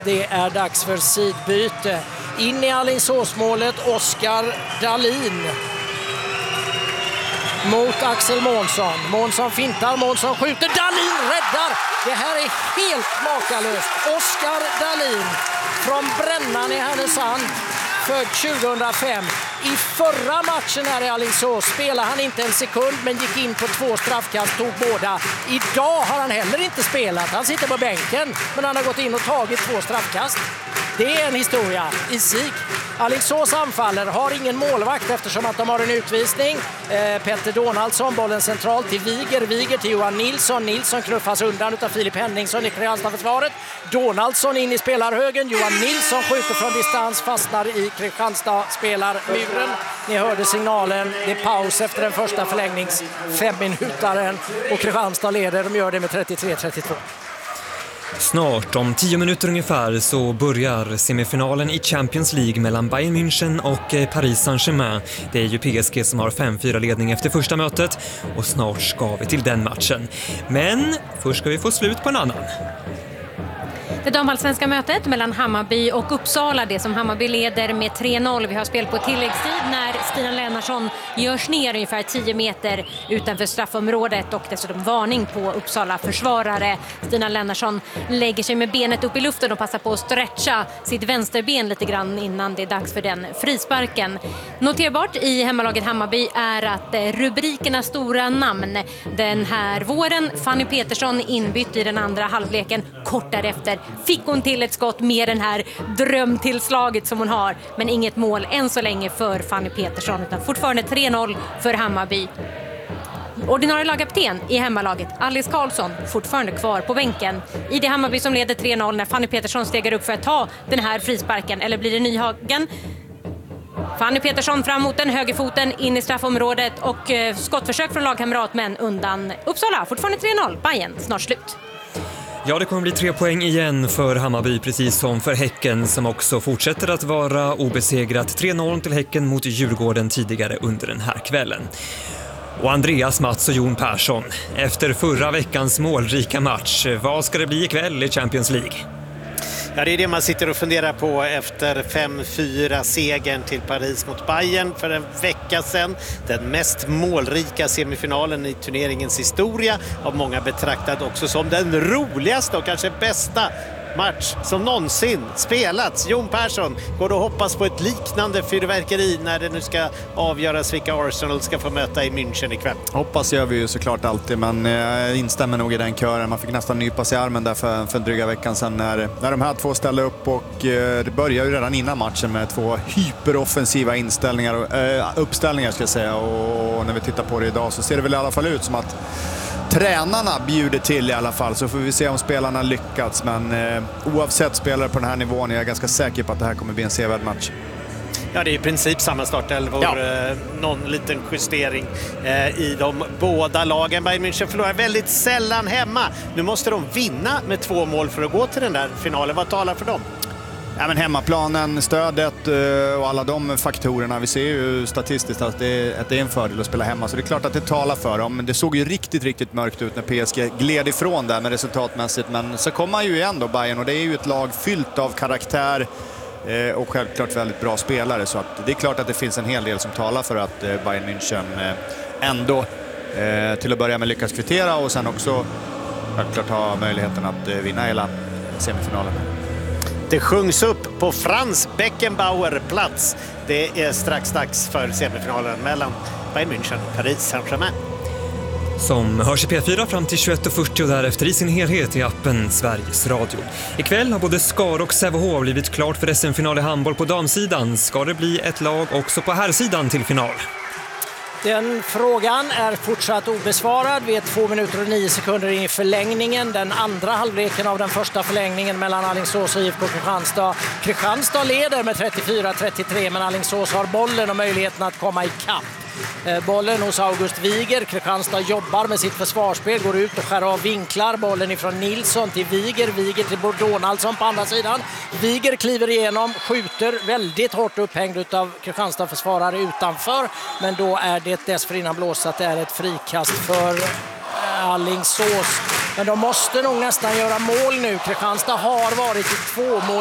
Det är dags för sidbyte. In i Alingsåsmålet Oskar Dahlin mot Axel Månsson. Månsson fintar, Månsson skjuter, Dahlin räddar! Det här är helt makalöst. Oskar Dahlin från Brännan i Härnösand, född 2005. I förra matchen här i Alingsås spelade han inte en sekund men gick in på 2 straffkast, tog båda. Idag har han heller inte spelat. Han sitter på bänken men han har gått in och tagit 2 straffkast. Det är en historia i sig. Alingsås anfaller, har ingen målvakt eftersom att de har en utvisning. Petter Donaldsson, bollen centralt till Viger. Viger till Johan Nilsson. Nilsson knuffas undan av Filip Henningsson i Kristianstad-försvaret. Donaldsson in i spelarhögen. Johan Nilsson skjuter från distans, fastnar i Kristianstad-spelarmuren. Ni hörde signalen. Det är paus efter den första förlängnings 5-minutaren. Och Kristianstad leder, de gör det med 33-32. Snart, om 10 minuter ungefär, så börjar semifinalen i Champions League mellan Bayern München och Paris Saint-Germain. Det är ju PSG som har 5-4-ledning efter första mötet och snart ska vi till den matchen. Men först ska vi få slut på en annan. Det damallsvenska mötet mellan Hammarby och Uppsala, det som Hammarby leder med 3-0. Vi har spel på tilläggstid när Stina Lennartsson görs ner ungefär 10 meter utanför straffområdet och dessutom varning på Uppsala försvarare. Stina Lennartsson lägger sig med benet upp i luften och passar på att stretcha sitt vänsterben lite grann innan det är dags för den frisparken. Noterbart i hemmalaget Hammarby är att rubrikerna stora namn den här våren. Fanny Petersson inbytt i den andra halvleken. Kort därefter fick hon till ett skott med den här drömtillslaget som hon har. Men inget mål än så länge för Fanny Petersson utan fortfarande 3-0 för Hammarby. Ordinarie lagkapten i hemmalaget Alice Karlsson fortfarande kvar på bänken. I det Hammarby som leder 3-0 när Fanny Petersson stegar upp för att ta den här frisparken. Eller blir det Nyhagen? Fanny Petersson fram mot den, högerfoten in i straffområdet och skottförsök från lagkamrat men undan Uppsala. Fortfarande 3-0, Bayern snart slut. Ja, det kommer bli 3 poäng igen för Hammarby, precis som för Häcken som också fortsätter att vara obesegrat. 3-0 till Häcken mot Djurgården tidigare under den här kvällen. Och Andreas, Mats och Jon Persson, efter förra veckans målrika match, vad ska det bli ikväll i Champions League? Ja, det är det man sitter och funderar på efter 5-4-segern till Paris mot Bayern för en vecka sedan. Den mest målrika semifinalen i turneringens historia, av många betraktad också som den roligaste och kanske bästa match som någonsin spelats. Jon Persson, går du hoppas på ett liknande fyrverkeri när det nu ska avgöras vilka Arsenal ska få möta i München ikväll? Hoppas gör vi ju såklart alltid, men jag instämmer nog i den kören. Man fick nästan nypa sig i armen där för en dryga veckan sedan när de här två ställde upp, och det börjar ju redan innan matchen med 2 hyperoffensiva uppställningar ska jag säga, och när vi tittar på det idag så ser det väl i alla fall ut som att tränarna bjuder till i alla fall, så får vi se om spelarna lyckats. Men oavsett spelare på den här nivån är jag ganska säker på att det här kommer bli en sevärd match. Ja, det är i princip samma startelvor. Ja. Någon liten justering i de båda lagen. Bayern München förlorar väldigt sällan hemma. Nu måste de vinna med 2 mål för att gå till den där finalen. Vad talar för dem? Ja, men hemmaplanen, stödet och alla de faktorerna. Vi ser ju statistiskt att det är en fördel att spela hemma. Så det är klart att det talar för dem. Men det såg ju riktigt mörkt ut när PSG gled ifrån där med resultatmässigt. Men så kommer man ju igen då, Bayern. Och det är ju ett lag fyllt av karaktär och självklart väldigt bra spelare. Så att det är klart att det finns en hel del som talar för att Bayern München ändå till att börja med lyckas kvittera. Och sen också självklart ha möjligheten att vinna hela semifinalen. Det sjungs upp på Franz Beckenbauer-plats. Det är strax dags för semifinalen mellan Bayern München och Paris Saint-Germain. Som hörs i P4 fram till 21:40 och därefter i sin helhet i appen Sveriges Radio. Ikväll har både Skar och Sävehof blivit klart för SM-final i handboll på damsidan. Ska det bli ett lag också på herrsidan till final? Den frågan är fortsatt obesvarad. Vi är 2 minuter och 9 sekunder in i förlängningen. Den andra halvleken av den första förlängningen mellan Alingsås och IFK Kristianstad. Kristianstad leder med 34-33, men Alingsås har bollen och möjligheten att komma i kapp. Bollen hos August Viger. Kristianstad jobbar med sitt försvarsspel, går ut och skär av vinklar. Bollen ifrån Nilsson till Viger. Viger till Donaldsson på andra sidan. Viger kliver igenom, skjuter väldigt hårt upphängd av Kristianstad försvarare utanför. Men då är det dessförinnan blåst att det är ett frikast för Alingsås. Men de måste nog nästan göra mål nu. Kristianstad har varit i 2 mål